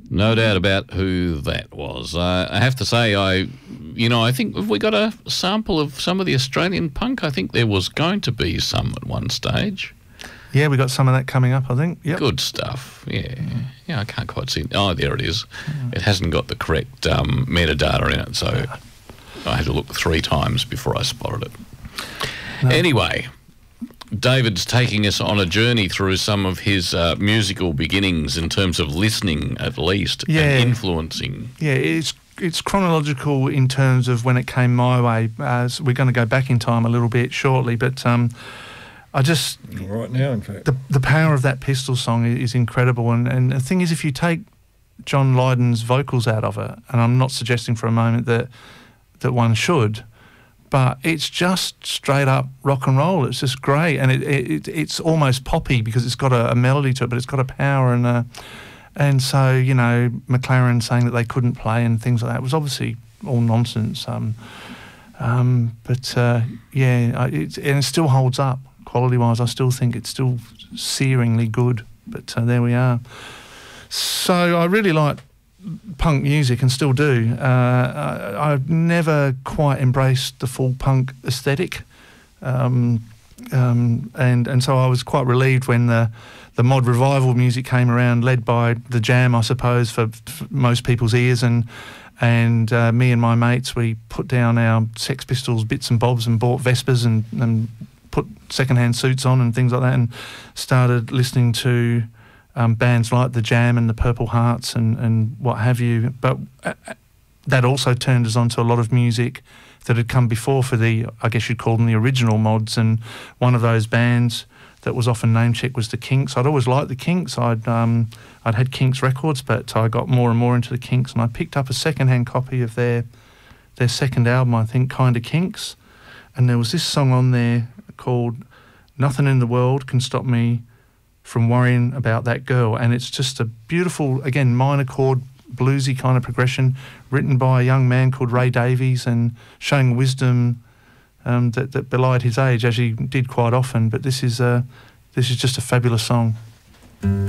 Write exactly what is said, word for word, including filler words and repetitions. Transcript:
No doubt about who that was. Uh, I have to say, I, you know, I think have we got a sample of some of the Australian punk? I think there was going to be some at one stage. Yeah, we got some of that coming up, I think. Yep. Good stuff. Yeah. Yeah, I can't quite see. Oh, there it is. It hasn't got the correct um, metadata in it, so I had to look three times before I spotted it. No. Anyway, David's taking us on a journey through some of his uh, musical beginnings in terms of listening, at least, yeah. and influencing. Yeah, it's it's chronological in terms of when it came my way. Uh, so we're going to go back in time a little bit shortly, but um, I just... Right now, in fact. The, the power of that Pistol song is incredible, and, and the thing is, if you take John Lydon's vocals out of it, and I'm not suggesting for a moment that that one should, but it's just straight up rock and roll. It's just great, and it, it it's almost poppy because it's got a, a melody to it, but it's got a power and a, and so you know McLaren saying that they couldn't play and things like that was obviously all nonsense. Um, um, but uh, yeah, it, and it still holds up quality wise. I still think it's still searingly good. But uh, there we are. So I really like punk music and still do. Uh, I, I've never quite embraced the full punk aesthetic, um, um, and and so I was quite relieved when the the mod revival music came around, led by the Jam, I suppose, for, for most people's ears, and and uh, me and my mates, we put down our Sex Pistols bits and bobs and bought Vespers and and put secondhand suits on and things like that, and started listening to Um, bands like the Jam and the Purple Hearts and, and what have you. But uh, that also turned us on to a lot of music that had come before for the, I guess you'd call them the original mods. And one of those bands that was often name-checked was the Kinks. I'd always liked the Kinks. I'd um, I'd had Kinks records, but I got more and more into the Kinks, and I picked up a second-hand copy of their their second album, I think, Kinda Kinks. And there was this song on there called Nothing in the World Can Stop Me From Worrying About That Girl, and it's just a beautiful, again, minor chord, bluesy kind of progression, written by a young man called Ray Davies, and showing wisdom um, that, that belied his age, as he did quite often. But this is a, this is just a fabulous song.